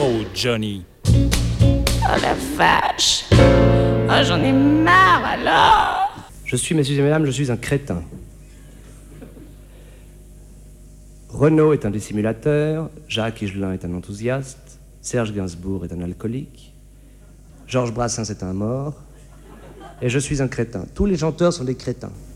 Oh, Johnny. Oh la vache. Oh, j'en ai marre alors. Je suis, messieurs et mesdames, je suis un crétin. Renaud est un dissimulateur, Jacques Higelin est un enthousiaste, Serge Gainsbourg est un alcoolique, Georges Brassens est un mort, et je suis un crétin. Tous les chanteurs sont des crétins.